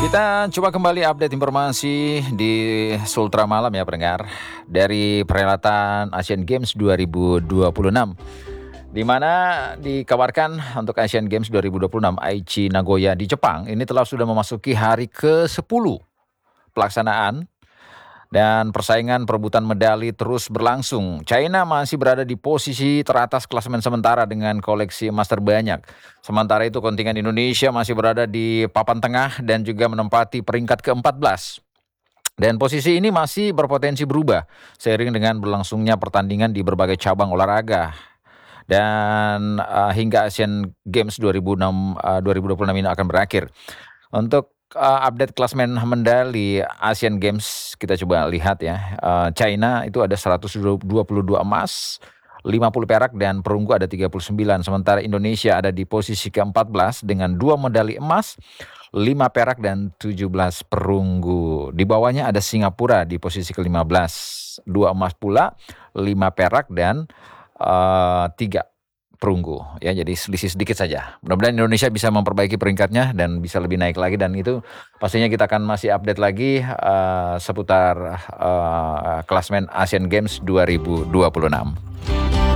Kita coba kembali update informasi di Sultra Malam ya pendengar, dari perhelatan Asian Games 2026. Di mana dikabarkan untuk Asian Games 2026 Aichi Nagoya di Jepang ini sudah memasuki hari ke-10 pelaksanaan. Dan persaingan perebutan medali terus berlangsung. China masih berada di posisi teratas klasemen sementara dengan koleksi emas terbanyak. Sementara itu kontingen Indonesia masih berada di papan tengah dan juga menempati peringkat ke-14. Dan posisi ini masih berpotensi berubah seiring dengan berlangsungnya pertandingan di berbagai cabang olahraga. Dan hingga Asian Games 2026 ini akan berakhir. Untuk update klasemen medali Asian Games kita coba lihat ya. China itu ada 122 emas, 50 perak dan perunggu ada 39. Sementara Indonesia ada di posisi ke-14 dengan 2 medali emas, 5 perak dan 17 perunggu. Di bawahnya ada Singapura di posisi ke-15, 2 emas pula, 5 perak dan 3 perunggu ya, jadi selisih sedikit saja. Mudah-mudahan Indonesia bisa memperbaiki peringkatnya dan bisa lebih naik lagi, dan itu pastinya kita akan masih update lagi seputar klasemen Asian Games 2026.